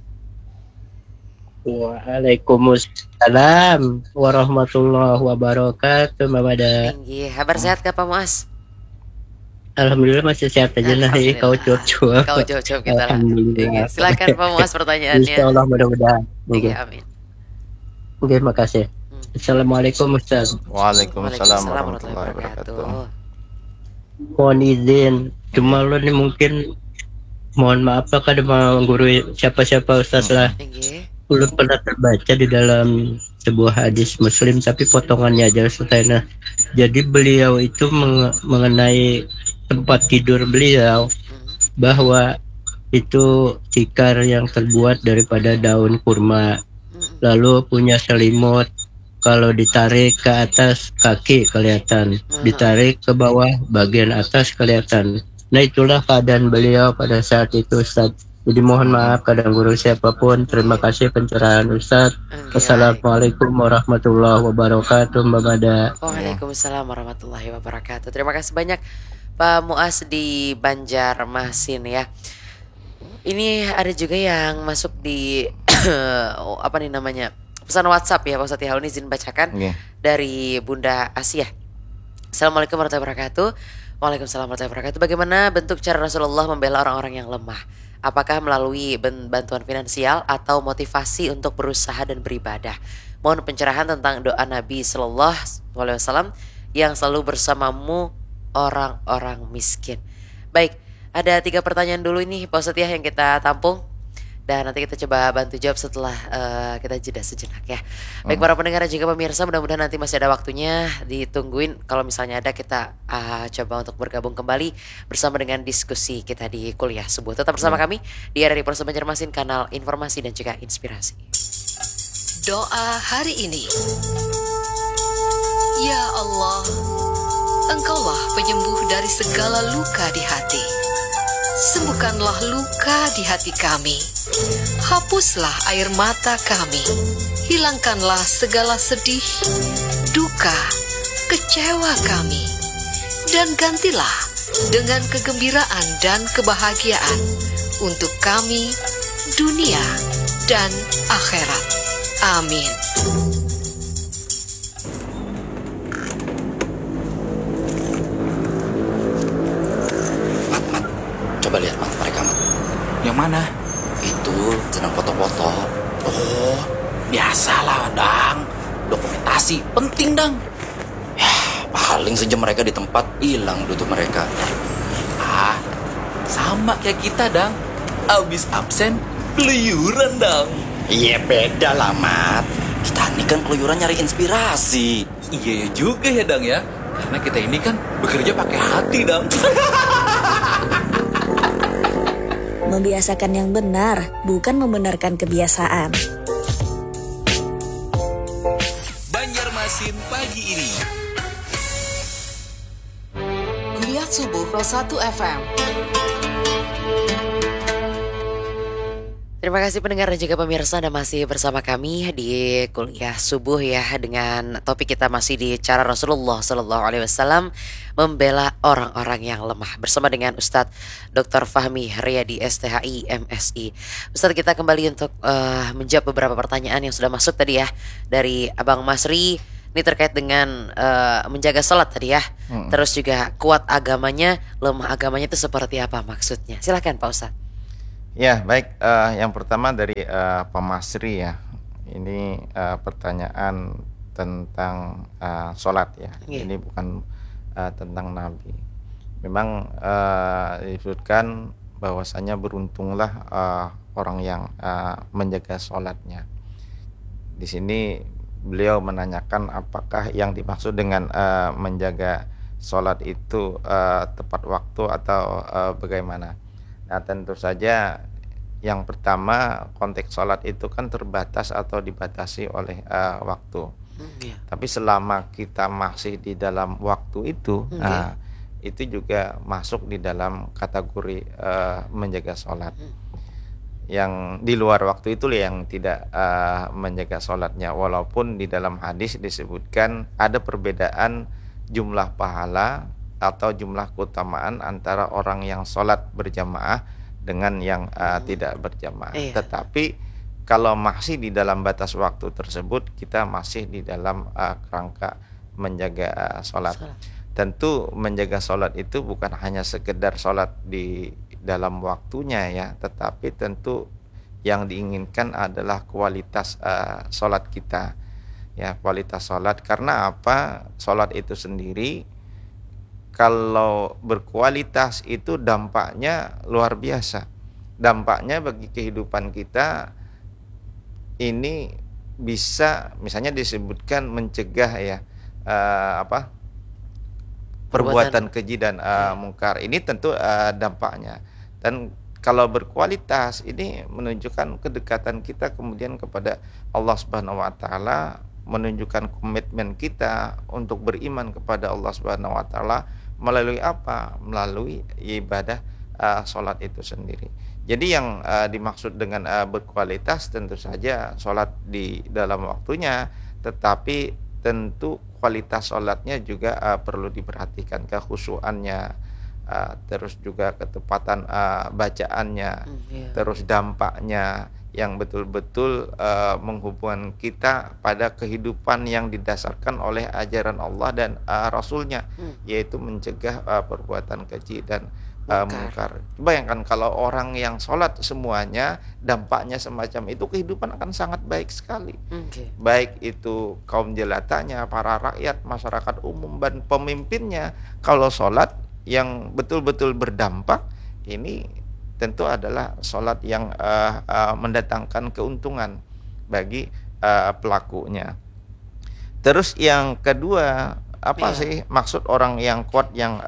Waalaikumsalam warahmatullahi wabarakatuh, Mbak Mada. Tinggi. Kabar sehat Kak Pak Muas? Alhamdulillah masih sehat aja lah. Kau cuap-cuap. Kau cuap-cuap kita lah. Alhamdulillah. Silakan Pak Muas pertanyaannya. Insyaallah mudah-mudahan. Oke, amin. Oke, makasih. Assalamualaikum Ustaz. Waalaikumsalam warahmatullahi wabarakatuh. Mohon izin, cuma lo nih mungkin mohon maaf lah kada mau guru siapa-siapa Ustaz lah. Belum pernah terbaca di dalam sebuah hadis Muslim, tapi potongannya aja Ustaz. Nah, jadi beliau itu mengenai tempat tidur beliau, bahwa itu tikar yang terbuat daripada daun kurma, lalu punya selimut, kalau ditarik ke atas kaki kelihatan, ditarik ke bawah bagian atas kelihatan. Nah itulah keadaan beliau pada saat itu Ustaz. Jadi mohon maaf kadang guru siapapun. Terima kasih pencerahan Ustaz. Assalamualaikum warahmatullahi wabarakatuh Mbak Mada. Waalaikumsalam warahmatullahi wabarakatuh. Terima kasih banyak Pak Muas di Banjarmasin ya. Ini ada juga yang masuk di apa nih namanya, pesan WhatsApp ya Pak Ustadz ya. Izin bacakan dari Bunda Asia. Assalamualaikum warahmatullahi wabarakatuh. Waalaikumsalam warahmatullahi wabarakatuh. Bagaimana bentuk cara Rasulullah membela orang-orang yang lemah? Apakah melalui bantuan finansial atau motivasi untuk berusaha dan beribadah? Mohon pencerahan tentang doa Nabi Sallallahu Alaihi Wasallam yang selalu bersamamu orang-orang miskin. Baik, ada 3 pertanyaan dulu ini Pak Ustadz ya yang kita tampung. Dan nanti kita coba bantu jawab setelah kita jeda sejenak ya. Baik para pendengar dan juga pemirsa, mudah-mudahan nanti masih ada waktunya, ditungguin. Kalau misalnya ada, kita coba untuk bergabung kembali bersama dengan diskusi kita di Kuliah Subuh. Tetap bersama kami di RRI Polres Banjarmasin, kanal informasi dan juga inspirasi. Doa hari ini. Ya Allah, Engkaulah penyembuh dari segala luka di hati. Sembuhkanlah luka di hati kami. Hapuslah air mata kami. Hilangkanlah segala sedih, duka, kecewa kami. Dan gantilah dengan kegembiraan dan kebahagiaan untuk kami, dunia dan akhirat. Amin. Coba lihat mereka, Mat. Yang mana? Itu sedang foto-foto. Oh, biasalah, Dang. Dokumentasi penting, Dang. Ya, paling sejam mereka di tempat, hilang tutup mereka. Ah, sama kayak kita, Dang. Abis absen, keluyuran, Dang. Iya, beda lah, Mat. Kita ini kan keluyuran nyari inspirasi. Iya juga ya, Dang ya. Karena kita ini kan bekerja pakai hati, Dang. Membiasakan yang benar, bukan membenarkan kebiasaan. Banjarmasin pagi ini. Kuliah Subuh 1 FM. Terima kasih pendengar dan juga pemirsa, Anda masih bersama kami di Kuliah Subuh ya, dengan topik kita masih di cara Rasulullah SAW membela orang-orang yang lemah bersama dengan Ustadz Dr. Fahmi Riyadi STHI MSI. Ustadz, kita kembali untuk menjawab beberapa pertanyaan yang sudah masuk tadi ya dari Abang Masri. Ini terkait dengan menjaga sholat tadi ya. Terus juga kuat agamanya, lemah agamanya itu seperti apa maksudnya? Silakan Pak Ustadz. Ya, baik. Yang pertama dari Pak Masri ya. Ini pertanyaan tentang sholat ya. Ini bukan tentang Nabi. Memang disebutkan bahwasanya beruntunglah orang yang menjaga sholatnya. Di sini beliau menanyakan apakah yang dimaksud dengan menjaga sholat itu tepat waktu atau bagaimana. Nah, tentu saja yang pertama, konteks sholat itu kan terbatas atau dibatasi oleh waktu. Tapi selama kita masih di dalam waktu itu, itu juga masuk di dalam kategori menjaga sholat. Yang di luar waktu itu yang tidak menjaga sholatnya. Walaupun di dalam hadis disebutkan ada perbedaan jumlah pahala atau jumlah keutamaan antara orang yang sholat berjamaah dengan yang tidak berjamaah. Tetapi kalau masih di dalam batas waktu tersebut, kita masih di dalam kerangka menjaga sholat. Tentu menjaga sholat itu bukan hanya sekedar sholat di dalam waktunya ya, tetapi tentu yang diinginkan adalah kualitas sholat kita ya, kualitas sholat. Karena apa? Sholat itu sendiri kalau berkualitas itu dampaknya luar biasa. Dampaknya bagi kehidupan kita ini bisa misalnya disebutkan mencegah ya perbuatan keji dan mungkar. Ini tentu dampaknya. Dan kalau berkualitas ini menunjukkan kedekatan kita kemudian kepada Allah Subhanahu wa taala, menunjukkan komitmen kita untuk beriman kepada Allah Subhanahu wa taala melalui apa? Melalui ibadah sholat itu sendiri. Jadi yang dimaksud dengan berkualitas tentu saja sholat di dalam waktunya, tetapi tentu kualitas sholatnya juga perlu diperhatikan, kekhusyuannya, terus juga ketepatan bacaannya, terus dampaknya yang betul-betul menghubungkan kita pada kehidupan yang didasarkan oleh ajaran Allah dan Rasulnya, yaitu mencegah perbuatan keji dan mungkar. Bayangkan kalau orang yang sholat semuanya dampaknya semacam itu, kehidupan akan sangat baik sekali. Baik itu kaum jelatanya, para rakyat, masyarakat umum, dan pemimpinnya. Kalau sholat yang betul-betul berdampak, ini tentu adalah sholat yang mendatangkan keuntungan bagi pelakunya. Terus yang kedua, apa sih maksud orang yang kuat yang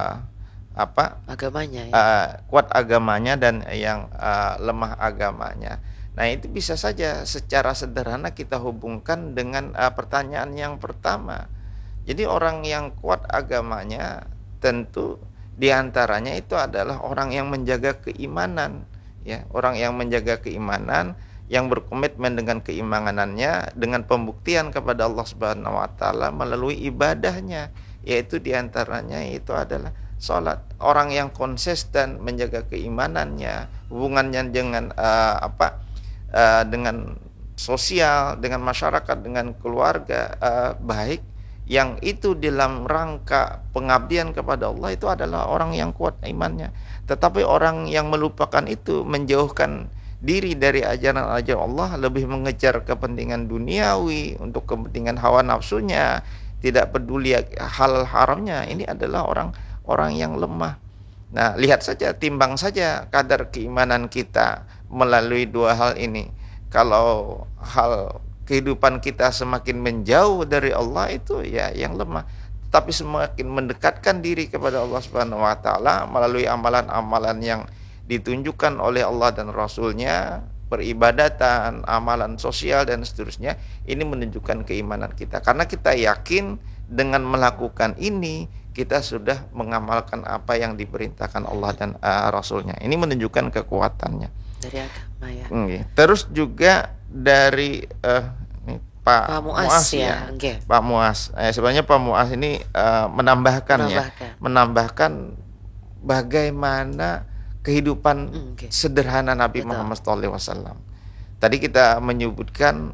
agamanya kuat agamanya dan yang lemah agamanya. Nah, itu bisa saja secara sederhana kita hubungkan dengan pertanyaan yang pertama. Jadi orang yang kuat agamanya tentu diantaranya itu adalah orang yang menjaga keimanan, ya, orang yang menjaga keimanan, yang berkomitmen dengan keimanannya dengan pembuktian kepada Allah Subhanahu wa taala melalui ibadahnya, yaitu diantaranya itu adalah sholat. Orang yang konsisten menjaga keimanannya, hubungannya dengan dengan sosial, dengan masyarakat, dengan keluarga baik, yang itu dalam rangka pengabdian kepada Allah, itu adalah orang yang kuat imannya. Tetapi orang yang melupakan itu, menjauhkan diri dari ajaran-ajaran Allah, lebih mengejar kepentingan duniawi untuk kepentingan hawa nafsunya, tidak peduli hal haramnya, ini adalah orang yang lemah. Nah, lihat saja, timbang saja kadar keimanan kita melalui dua hal ini. Kalau hal kehidupan kita semakin menjauh dari Allah, itu ya yang lemah. Tapi semakin mendekatkan diri kepada Allah Subhanahu wa taala melalui amalan-amalan yang ditunjukkan oleh Allah dan Rasulnya, peribadatan, amalan sosial dan seterusnya, ini menunjukkan keimanan kita. Karena kita yakin dengan melakukan ini kita sudah mengamalkan apa yang diperintahkan Allah dan Rasulnya. Ini menunjukkan kekuatannya dari agama, ya. Terus juga dari Pak Muas ya. Pak Muas. Sebenarnya Pak Muas ini menambahkan bagaimana kehidupan sederhana Nabi Muhammad SAW. Tadi kita menyebutkan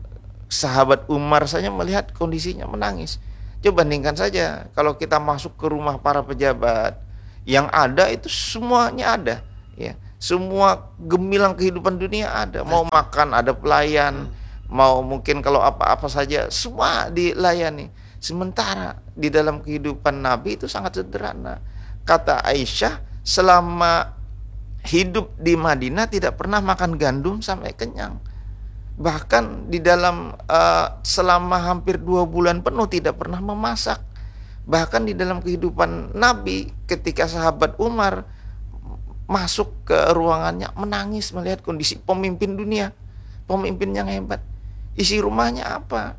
sahabat Umar saja melihat kondisinya menangis. Coba bandingkan saja kalau kita masuk ke rumah para pejabat, yang ada itu semuanya ada, ya. Semua gemilang kehidupan dunia ada. Mau makan ada pelayan, mau mungkin kalau apa-apa saja semua dilayani. Sementara di dalam kehidupan Nabi itu sangat sederhana. Kata Aisyah, selama hidup di Madinah tidak pernah makan gandum sampai kenyang. Bahkan di dalam selama hampir 2 bulan penuh tidak pernah memasak. Bahkan di dalam kehidupan Nabi, ketika sahabat Umar masuk ke ruangannya menangis melihat kondisi pemimpin dunia, pemimpin yang hebat. Isi rumahnya apa?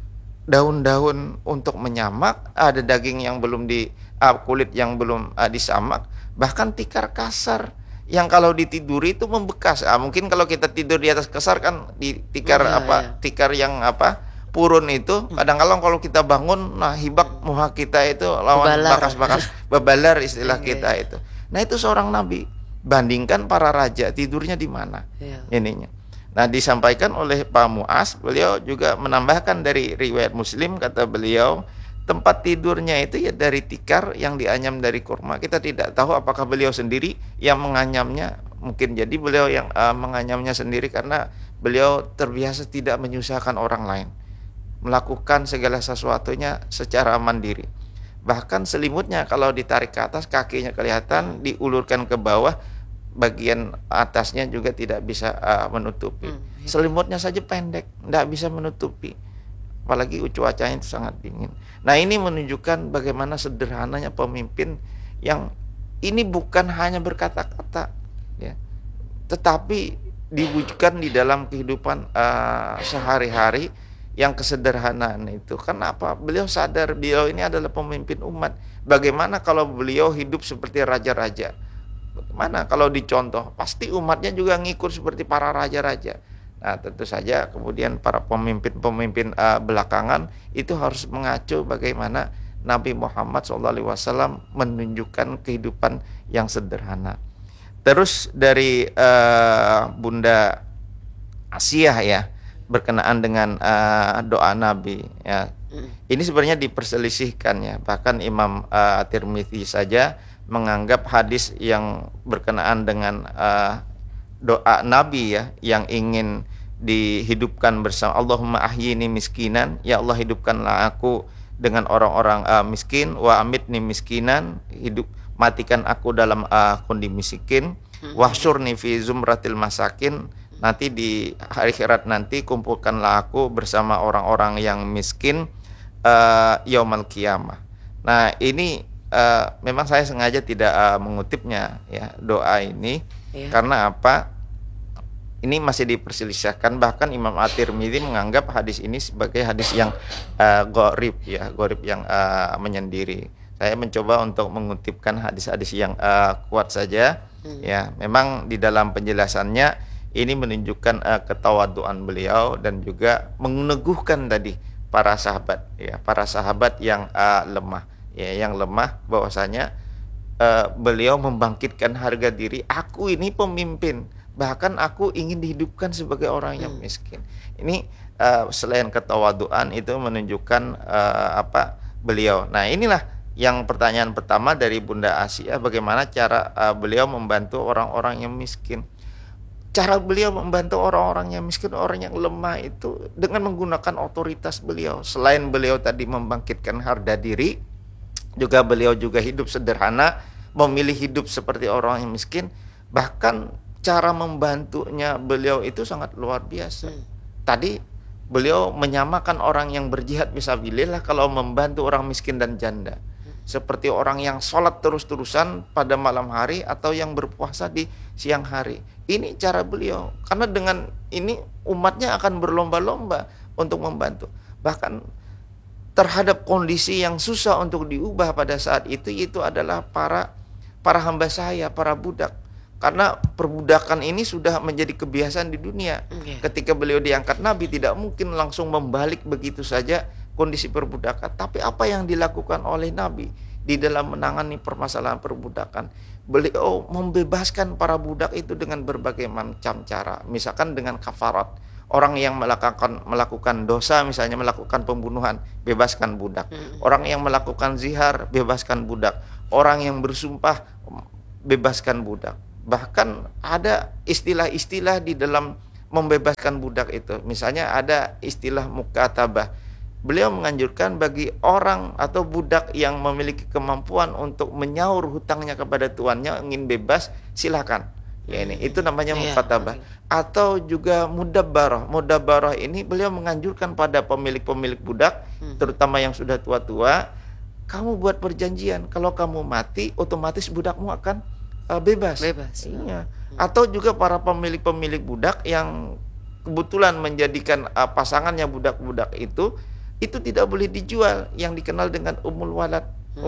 Daun-daun untuk menyamak, ada daging yang belum kulit yang belum disamak, bahkan tikar kasar yang kalau ditiduri itu membekas. Mungkin kalau kita tidur di atas kasar kan di tikar tikar yang purun itu, kadang-kadang kalau kita bangun, nah hibak muha kita itu lawan bekas-bekas babalar istilah kita itu. Nah, itu seorang nabi. Bandingkan para raja tidurnya di mana ininya. Nah, disampaikan oleh Pak Muas, beliau juga menambahkan dari riwayat Muslim, kata beliau, tempat tidurnya itu ya dari tikar yang dianyam dari kurma. Kita tidak tahu apakah beliau sendiri yang menganyamnya, mungkin jadi beliau yang menganyamnya sendiri karena beliau terbiasa tidak menyusahkan orang lain, melakukan segala sesuatunya secara mandiri. Bahkan selimutnya kalau ditarik ke atas, kakinya kelihatan, diulurkan ke bawah, bagian atasnya juga tidak bisa menutupi. Selimutnya saja pendek, tidak bisa menutupi. Apalagi cuacanya itu sangat dingin. Nah, ini menunjukkan bagaimana sederhananya pemimpin yang ini bukan hanya berkata-kata, ya, tetapi diwujudkan di dalam kehidupan sehari-hari yang kesederhanaan itu. Kenapa? Beliau sadar beliau ini adalah pemimpin umat. Bagaimana kalau beliau hidup seperti raja-raja? Bagaimana kalau dicontoh? Pasti umatnya juga ngikut seperti para raja-raja. Nah, tentu saja kemudian para pemimpin-pemimpin belakangan itu harus mengacu bagaimana Nabi Muhammad SAW menunjukkan kehidupan yang sederhana. Terus dari Bunda Asiyah ya, berkenaan dengan doa Nabi ya. Ini sebenarnya diperselisihkan ya. Bahkan Imam Tirmidzi saja menganggap hadis yang berkenaan dengan doa Nabi ya, yang ingin dihidupkan bersama, Allahumma ahyini miskinan, ya Allah hidupkanlah aku dengan orang-orang miskin, wa amitni miskinan, matikan aku dalam kondisi miskin, wahsyurni fi zumratil masakin, nanti di hari akhirat nanti kumpulkanlah aku bersama orang-orang yang miskin yaumal qiyamah. Nah ini memang saya sengaja tidak mengutipnya ya, doa ini karena apa? Ini masih diperselisihkan, bahkan Imam At-Tirmidzi menganggap hadis ini sebagai hadis yang gharib ya, gharib yang menyendiri. Saya mencoba untuk mengutipkan hadis-hadis yang kuat saja ya. Memang di dalam penjelasannya ini menunjukkan ketawaduan beliau dan juga meneguhkan tadi para sahabat ya, para sahabat yang lemah ya, yang lemah bahwasanya beliau membangkitkan harga diri, aku ini pemimpin, bahkan aku ingin dihidupkan sebagai orang yang miskin. Ini selain ketawaduan itu menunjukkan beliau. Nah inilah yang pertanyaan pertama dari Bunda Asia, bagaimana cara beliau membantu orang-orang yang miskin. Cara beliau membantu orang-orang yang miskin, orang yang lemah itu dengan menggunakan otoritas beliau. Selain beliau tadi membangkitkan harga diri, juga beliau juga hidup sederhana, memilih hidup seperti orang yang miskin. Bahkan cara membantunya beliau itu sangat luar biasa. Tadi beliau menyamakan orang yang berjihad fisabilillah kalau membantu orang miskin dan janda, seperti orang yang sholat terus-terusan pada malam hari atau yang berpuasa di siang hari. Ini cara beliau, karena dengan ini umatnya akan berlomba-lomba untuk membantu. Bahkan terhadap kondisi yang susah untuk diubah pada saat itu adalah para hamba saya, para budak. Karena perbudakan ini sudah menjadi kebiasaan di dunia. Ketika beliau diangkat Nabi, tidak mungkin langsung membalik begitu saja kondisi perbudakan. Tapi apa yang dilakukan oleh Nabi di dalam menangani permasalahan perbudakan? Beliau membebaskan para budak itu dengan berbagai macam cara. Misalkan dengan kafarat. Orang yang melakukan dosa, misalnya melakukan pembunuhan, bebaskan budak. Orang yang melakukan zihar, bebaskan budak. Orang yang bersumpah, bebaskan budak. Bahkan ada istilah-istilah di dalam membebaskan budak itu. Misalnya ada istilah mukatabah. Beliau menganjurkan bagi orang atau budak yang memiliki kemampuan untuk menyaur hutangnya kepada tuannya, ingin bebas, silakan. Ya ini, itu namanya mukatabah. Atau juga mudabbarah. Mudabbarah ini beliau menganjurkan pada pemilik-pemilik budak, terutama yang sudah tua-tua, kamu buat perjanjian, kalau kamu mati, otomatis budakmu akan bebas. Iya. Atau juga para pemilik-pemilik budak yang kebetulan menjadikan pasangannya budak-budak itu tidak boleh dijual, yang dikenal dengan umul walad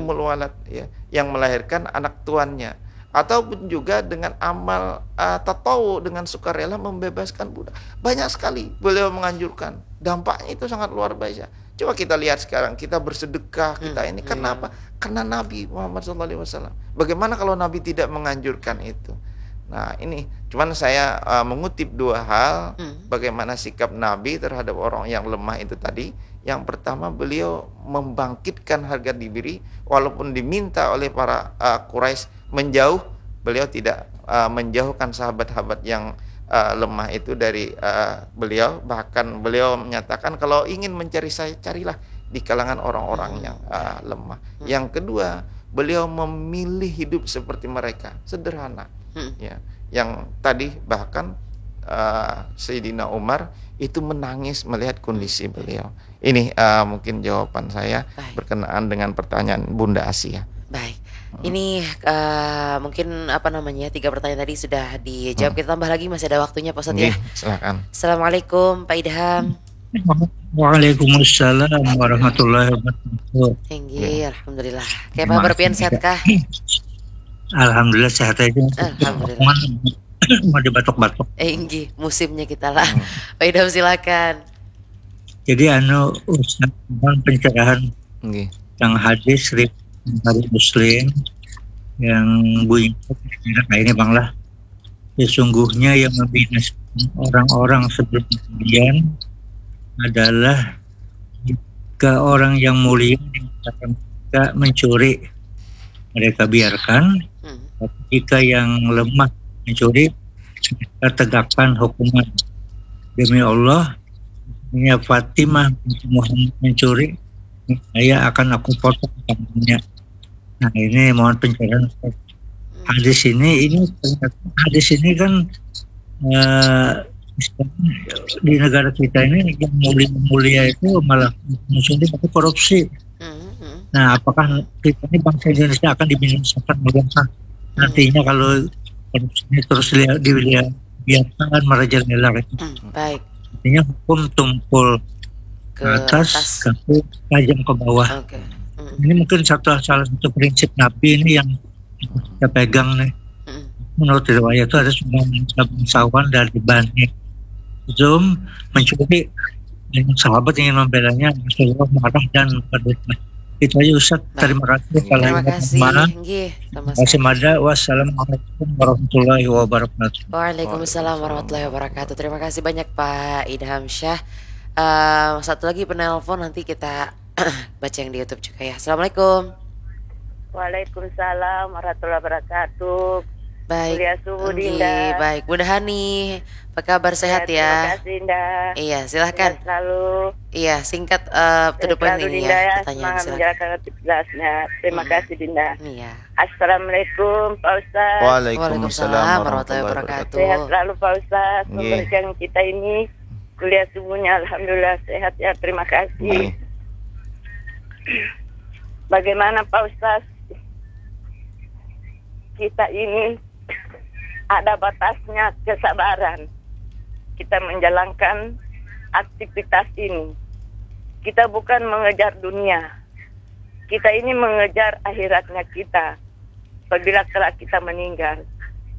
ya, yang melahirkan anak tuannya. Ataupun juga dengan amal tatawu, dengan sukarela membebaskan budak. Banyak sekali beliau menganjurkan. Dampaknya itu sangat luar biasa. Coba kita lihat sekarang, kita bersedekah, kita ini karena apa? Karena Nabi Muhammad SAW. Bagaimana kalau Nabi tidak menganjurkan itu? Nah ini, cuman saya mengutip dua hal, bagaimana sikap Nabi terhadap orang yang lemah itu tadi. Yang pertama, beliau membangkitkan harga diri, walaupun diminta oleh para Quraisy menjauh, beliau tidak menjauhkan sahabat-sahabat yang lemah itu dari beliau. Bahkan beliau menyatakan kalau ingin mencari saya, carilah di kalangan orang-orang yang lemah. Yang kedua, beliau memilih hidup seperti mereka, sederhana. Ya, yang tadi bahkan Sayyidina Umar itu menangis melihat kondisi beliau. Ini mungkin jawaban saya berkenaan dengan pertanyaan Bunda Asia. Baik. Ini mungkin 3 pertanyaan tadi sudah dijawab. Kita tambah lagi, masih ada waktunya Pak Ustadz ya. Silakan. Assalamualaikum Pak Idham. Waalaikumsalam warahmatullahi wabarakatuh. Alhamdulillah. Kayak Pak berpian sehat kah? Alhamdulillah sehat aja. Alhamdulillah. Mau dibatok-batok. Musimnya kita lah. Pak Idham silakan. Jadi usaha pencerahan yang hadis dari Muslim yang bunyinya kayak ini Bang lah. Sesungguhnya yang membinasakan orang-orang sebelum kalian adalah jika orang yang mulia dikatakan mencuri, mereka biarkan. Tapi jika yang lemah mencuri, kita tegakkan hukuman. Demi Allah, ini Fatimah binti Muhammad mencuri, saya akan aku potong tangannya. Nah, ini mohon pencerahan. Hadis ini hadis ini kan di negara kita ini yang mulia itu malah mencuri atau korupsi. Nah, apakah kita ini bangsa Indonesia akan dibinasakan oleh nantinya kalau korupsi ini terus dibiarkan merajalela? Baik. Artinya hukum tumpul ke atas, tapi tajam ke bawah. Ini mungkin salah satu prinsip Nabi ini yang kita pegang nih. Menurut riwayat itu ada seorang bangsawan dari Bani Zum mencuri, dan sahabat ingin membelanya, Rasulullah marah dan berdosa. Itu aja Ustaz. Terima kasih. Terima kasih. Terima kasih Mada. Wassalamualaikum warahmatullahi wabarakatuh. Waalaikumsalam warahmatullahi wabarakatuh. Terima kasih banyak Pak Idham Syah. Satu lagi penelpon, nanti kita baca yang di YouTube juga ya. Assalamualaikum. Waalaikumsalam warahmatullahi wabarakatuh. Baik, Kuliah subuh Dinda. Baik, Bunda Hani, apa kabar, sehat ya? Terima kasih Dinda. Iya, silahkan. Selalu. Iya, singkat to the point ini Dinda, ya, pertanyaan. pertanyaan. Semangat menjalankan tugasnya. Terima kasih Dinda. Iya. Assalamualaikum Pak Ustaz. Waalaikumsalam warahmatullahi wabarakatuh. Sehat selalu Pak Ustaz. Memberikan kita ini kuliah subuhnya, alhamdulillah sehat ya. Terima kasih. Bagaimana Pak Ustaz? Kita ini ada batasnya kesabaran. Kita menjalankan aktivitas ini. Kita bukan mengejar dunia. Kita ini mengejar akhiratnya kita. Apabila kelak kita meninggal.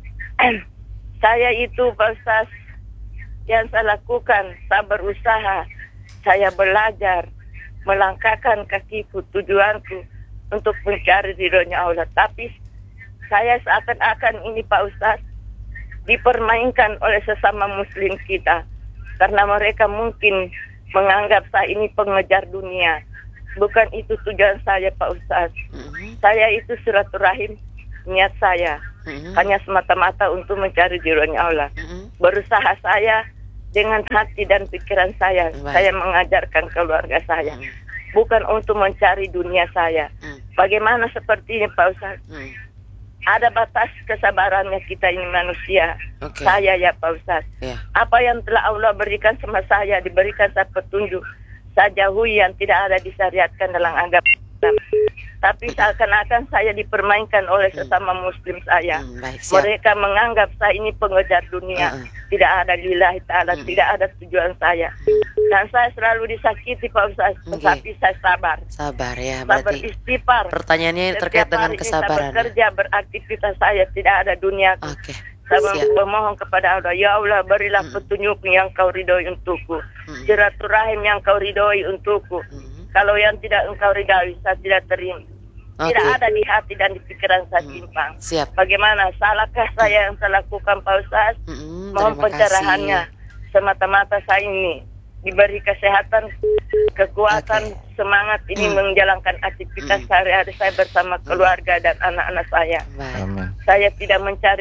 Saya itu Pak Ustaz, yang saya lakukan, saya berusaha. Saya belajar, melangkahkan kakiku, tujuanku untuk mencari ridhonya Allah. Tapi saya seakan-akan ini Pak Ustaz dipermainkan oleh sesama muslim kita, karena mereka mungkin menganggap saya ini pengejar dunia. Bukan itu tujuan saya Pak Ustaz. Saya itu silaturahim, niat saya hanya semata-mata untuk mencari ridhonya Allah. Berusaha saya dengan hati dan pikiran saya. Saya mengajarkan keluarga saya, bukan untuk mencari dunia saya. Bagaimana sepertinya Pak Ustaz? Ada batas kesabarannya kita ini manusia. Saya ya Pak Ustaz. Apa yang telah Allah berikan sama saya, diberikan saya petunjuk. Saya jauhi yang tidak ada disyariatkan dalam agama. Tapi seakan-akan saya dipermainkan oleh sesama muslim saya. Mereka menganggap saya ini pengejar dunia. Tidak ada lillahi ta'ala, tidak ada tujuan saya. Dan saya selalu disakiti Pak Ustaz, tetapi saya sabar. Sabar ya, saya berarti beristighfar. Pertanyaannya terkait dengan kesabaran. Saya bekerja, beraktivitas saya, tidak ada dunia. Saya memohon kepada Allah, ya Allah berilah petunjuk yang kau ridhoi untukku. Silaturahim yang kau ridhoi untukku. Kalau yang tidak engkau ridhoi, saya tidak terima. Tidak ada di hati dan di pikiran saya simpang. Bagaimana? Salahkah saya yang saya lakukan Pak Ustaz? Mohon pencerahannya. Semata-mata saya ini diberi kesehatan, kekuatan, semangat ini menjalankan aktivitas sehari-hari saya bersama keluarga dan anak-anak saya. Saya tidak mencari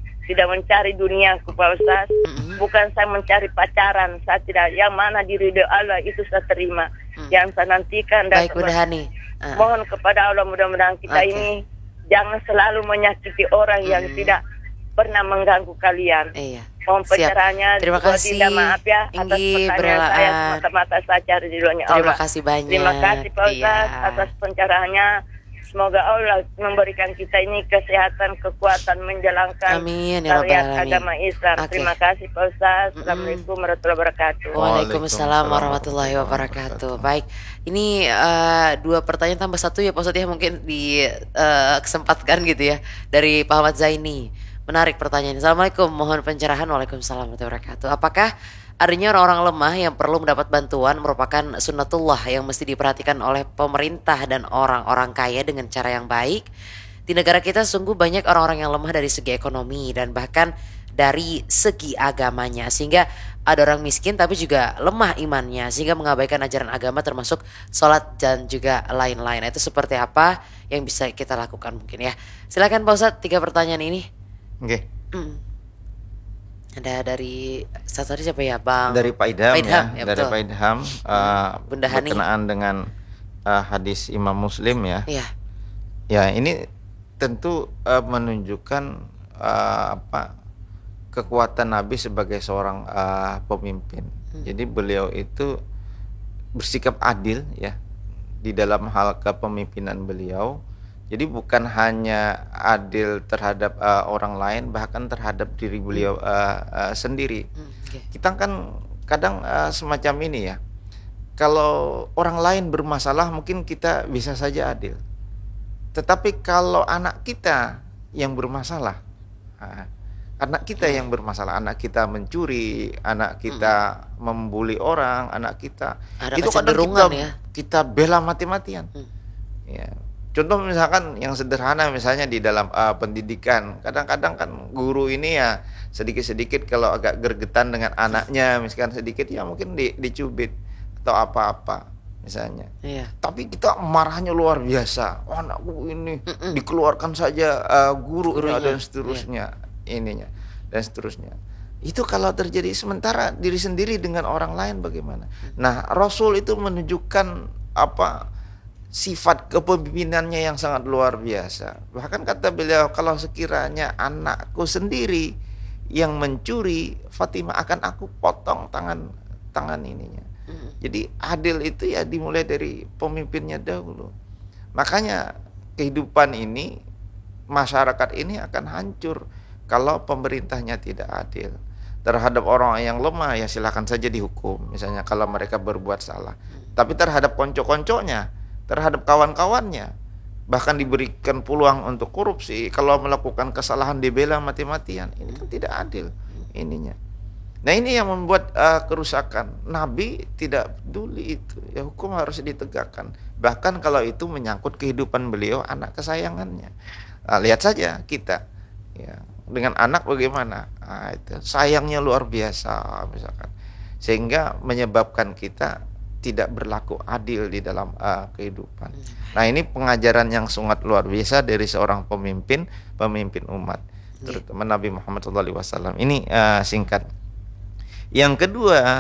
dunia Pak Ustaz. Bukan saya mencari pacaran. Saya tidak, yang mana diridhoi Allah itu saya terima. Yang saya nantikan dan mohon kepada Allah, mudah-mudahan kita ini jangan selalu menyakiti orang yang tidak pernah mengganggu kalian. Mohon pencerahannya. Terima kasih. Maaf ya atas pertanyaan saya, semata-mata saya cari ridhonya Allah. Terima kasih banyak. Terima kasih Pak Ustaz atas pencerahannya. Semoga Allah memberikan kita ini kesehatan, kekuatan menjalankan syariat agama Islam. Terima kasih Pak Ustaz. Assalamualaikum warahmatullahi wabarakatuh. Waalaikumsalam warahmatullahi wabarakatuh. Baik, ini 2 pertanyaan tambah 1 ya Pak Ustaz ya, mungkin kesempatkan gitu ya, dari Pak Ahmad Zaini. Menarik pertanyaan. Assalamualaikum, mohon pencerahan. Waalaikumsalam warahmatullahi wabarakatuh. Apakah adanya orang-orang lemah yang perlu mendapat bantuan merupakan sunnatullah yang mesti diperhatikan oleh pemerintah dan orang-orang kaya dengan cara yang baik? Di negara kita sungguh banyak orang-orang yang lemah dari segi ekonomi dan bahkan dari segi agamanya, sehingga ada orang miskin tapi juga lemah imannya sehingga mengabaikan ajaran agama termasuk sholat dan juga lain-lain. Itu seperti apa yang bisa kita lakukan mungkin ya. Silakan Pak Ustadz 3 pertanyaan ini. Oke. Ada dari satu tadi siapa ya Bang? Dari Pak Idham, ya dari Pak Idham Bunda Hani. berkenaan dengan hadis Imam Muslim ya. Iya. Ya ini tentu menunjukkan kekuatan Nabi sebagai seorang pemimpin. Jadi beliau itu bersikap adil ya di dalam hal kepemimpinan beliau. Jadi bukan hanya adil terhadap orang lain, bahkan terhadap diri beliau sendiri. Kita kan kadang semacam ini ya. Kalau orang lain bermasalah mungkin kita bisa saja adil. Tetapi kalau anak kita yang bermasalah, anak kita yang bermasalah, anak kita mencuri, anak kita membuli orang, anak kita ada itu kadang kita bela mati-matian. Ya. Contoh misalkan yang sederhana misalnya di dalam pendidikan, kadang-kadang kan guru ini ya sedikit-sedikit kalau agak gergetan dengan anaknya, misalkan sedikit ya mungkin dicubit atau apa-apa misalnya. Iya. Tapi kita marahnya luar biasa. Oh, anakku ini dikeluarkan saja gurunya dan seterusnya, ininya dan seterusnya. Itu kalau terjadi, sementara diri sendiri dengan orang lain bagaimana? Nah, Rasul itu menunjukkan sifat kepemimpinannya yang sangat luar biasa. Bahkan kata beliau, kalau sekiranya anakku sendiri yang mencuri, Fatimah akan aku potong tangan ininya. Jadi adil itu ya dimulai dari pemimpinnya dahulu. Makanya kehidupan ini, masyarakat ini akan hancur kalau pemerintahnya tidak adil. Terhadap orang yang lemah ya silakan saja dihukum, misalnya kalau mereka berbuat salah. Tapi terhadap konco-konconya, terhadap kawan-kawannya, bahkan diberikan peluang untuk korupsi, kalau melakukan kesalahan dibela mati-matian, ini kan tidak adil ininya. Nah ini yang membuat kerusakan. Nabi tidak peduli itu, ya hukum harus ditegakkan. Bahkan kalau itu menyangkut kehidupan beliau, anak kesayangannya. Lihat saja kita, ya, dengan anak bagaimana, itu sayangnya luar biasa misalkan, sehingga menyebabkan kita tidak berlaku adil di dalam kehidupan. Nah ini pengajaran yang sangat luar biasa dari seorang pemimpin umat, terutama Nabi Muhammad SAW. Ini singkat. Yang kedua,